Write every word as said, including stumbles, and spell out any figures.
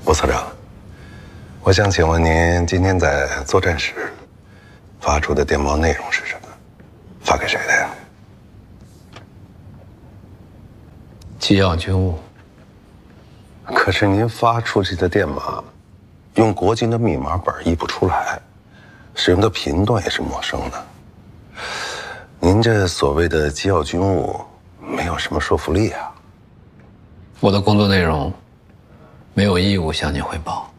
吴所长，我想请问您今天在作战时发出的电报内容是什么？发给谁的呀？ 机要军务。 可是您发出去的电码，用国军的密码本译不出来，使用的频段也是陌生的。您这所谓的机要军务，没有什么说服力啊。 我的工作内容没有义务向您汇报。